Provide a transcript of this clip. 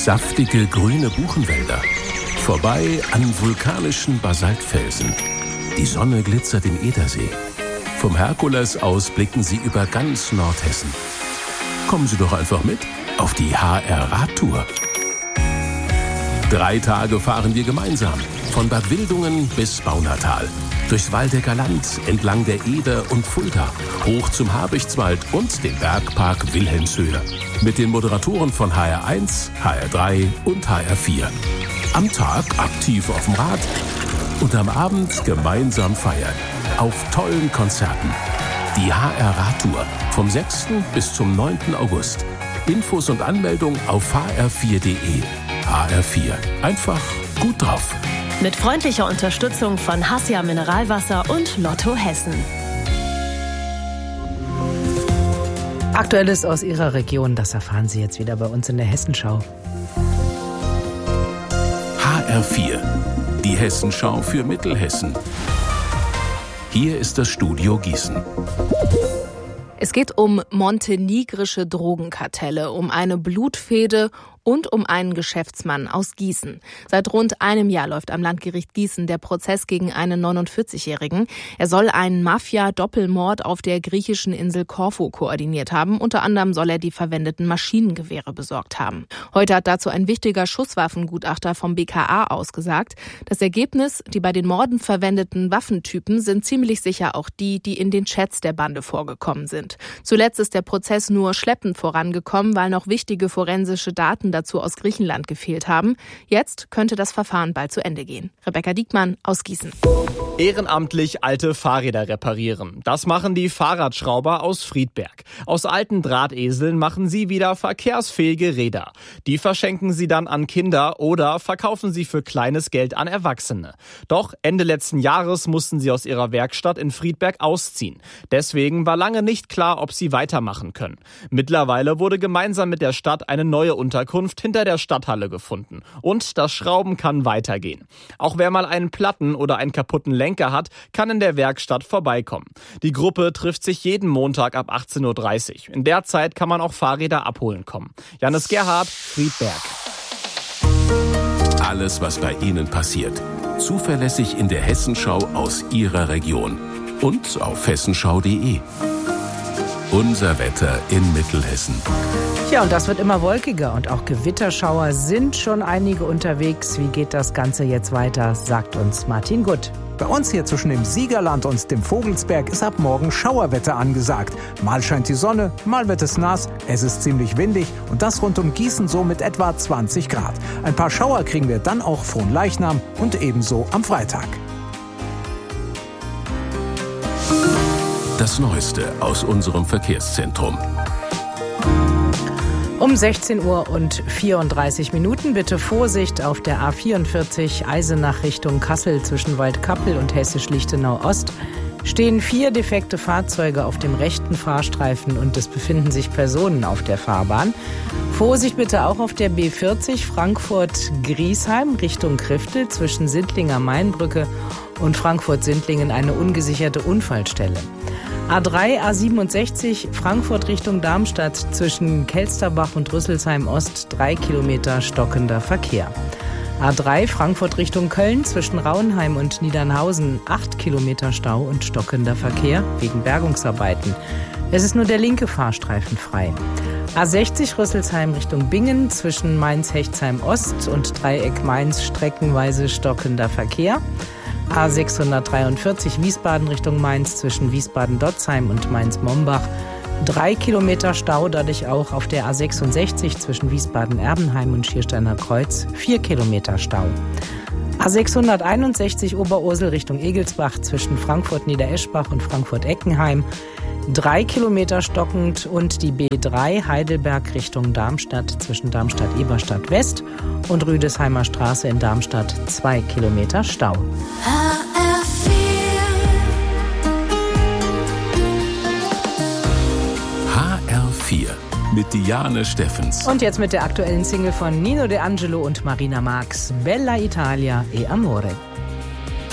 Saftige grüne Buchenwälder. Vorbei an vulkanischen Basaltfelsen. Die Sonne glitzert im Edersee. Vom Herkules aus blicken Sie über ganz Nordhessen. Kommen Sie doch einfach mit auf die HR-Radtour. 3 Tage fahren wir gemeinsam. Von Bad Wildungen bis Baunatal. Durchs Waldecker Land, entlang der Eder und Fulda. Hoch zum Habichtswald und den Bergpark Wilhelmshöhe. Mit den Moderatoren von HR1, HR3 und HR4. Am Tag aktiv auf dem Rad und am Abend gemeinsam feiern. Auf tollen Konzerten. Die HR-Radtour vom 6. bis zum 9. August. Infos und Anmeldung auf hr4.de. HR4. Einfach gut drauf. Mit freundlicher Unterstützung von Hassia Mineralwasser und Lotto Hessen. Aktuelles aus Ihrer Region, das erfahren Sie jetzt wieder bei uns in der Hessenschau. HR4. Die Hessenschau für Mittelhessen. Hier ist das Studio Gießen. Es geht um montenegrische Drogenkartelle, um eine Blutfehde und um einen Geschäftsmann aus Gießen. Seit rund einem Jahr läuft am Landgericht Gießen der Prozess gegen einen 49-Jährigen. Er soll einen Mafia-Doppelmord auf der griechischen Insel Korfu koordiniert haben. Unter anderem soll er die verwendeten Maschinengewehre besorgt haben. Heute hat dazu ein wichtiger Schusswaffengutachter vom BKA ausgesagt. Das Ergebnis, die bei den Morden verwendeten Waffentypen sind ziemlich sicher auch die, die in den Chats der Bande vorgekommen sind. Zuletzt ist der Prozess nur schleppend vorangekommen, weil noch wichtige forensische Daten dazu aus Griechenland gefehlt haben. Jetzt könnte das Verfahren bald zu Ende gehen. Rebecca Diekmann aus Gießen. Ehrenamtlich alte Fahrräder reparieren. Das machen die Fahrradschrauber aus Friedberg. Aus alten Drahteseln machen sie wieder verkehrsfähige Räder. Die verschenken sie dann an Kinder oder verkaufen sie für kleines Geld an Erwachsene. Doch Ende letzten Jahres mussten sie aus ihrer Werkstatt in Friedberg ausziehen. Deswegen war lange nicht klar, ob sie weitermachen können. Mittlerweile wurde gemeinsam mit der Stadt eine neue Unterkunft hinter der Stadthalle gefunden. Und das Schrauben kann weitergehen. Auch wer mal einen Platten oder einen kaputten Lenker hat, kann in der Werkstatt vorbeikommen. Die Gruppe trifft sich jeden Montag ab 18.30 Uhr. In der Zeit kann man auch Fahrräder abholen kommen. Janis Gerhardt, Friedberg. Alles, was bei Ihnen passiert. Zuverlässig in der Hessenschau aus Ihrer Region. Und auf hessenschau.de. Unser Wetter in Mittelhessen. Ja, und das wird immer wolkiger und auch Gewitterschauer sind schon einige unterwegs. Wie geht das Ganze jetzt weiter, sagt uns Martin Gutt. Bei uns hier zwischen dem Siegerland und dem Vogelsberg ist ab morgen Schauerwetter angesagt. Mal scheint die Sonne, mal wird es nass, es ist ziemlich windig und das rund um Gießen so mit etwa 20 Grad. Ein paar Schauer kriegen wir dann auch Fronleichnam und ebenso am Freitag. Das Neueste aus unserem Verkehrszentrum. Um 16 Uhr und 34 Minuten bitte Vorsicht auf der A44 Eisenach Richtung Kassel zwischen Waldkappel und Hessisch-Lichtenau Ost. Stehen 4 defekte Fahrzeuge auf dem rechten Fahrstreifen und es befinden sich Personen auf der Fahrbahn. Vorsicht bitte auch auf der B40 Frankfurt-Griesheim Richtung Kriftel zwischen Sindlinger Mainbrücke und Frankfurt-Sindlingen eine ungesicherte Unfallstelle. A3, A67 Frankfurt Richtung Darmstadt zwischen Kelsterbach und Rüsselsheim Ost 3 Kilometer stockender Verkehr. A3 Frankfurt Richtung Köln zwischen Rauenheim und Niedernhausen 8 Kilometer Stau und stockender Verkehr wegen Bergungsarbeiten. Es ist nur der linke Fahrstreifen frei. A60 Rüsselsheim Richtung Bingen zwischen Mainz-Hechtsheim Ost und Dreieck Mainz streckenweise stockender Verkehr. A643 Wiesbaden Richtung Mainz zwischen Wiesbaden-Dotzheim und Mainz-Mombach 3 Kilometer Stau, dadurch auch auf der A66 zwischen Wiesbaden-Erbenheim und Schiersteiner Kreuz 4 Kilometer Stau. A661 Oberursel Richtung Egelsbach zwischen Frankfurt-Niedereschbach und Frankfurt-Eckenheim 3 Kilometer stockend und die B3 Heidelberg Richtung Darmstadt zwischen Darmstadt-Eberstadt West und Rüdesheimer Straße in Darmstadt 2 Kilometer Stau. HR4 mit Diane Steffens. Und jetzt mit der aktuellen Single von Nino De Angelo und Marina Marx, Bella Italia e Amore.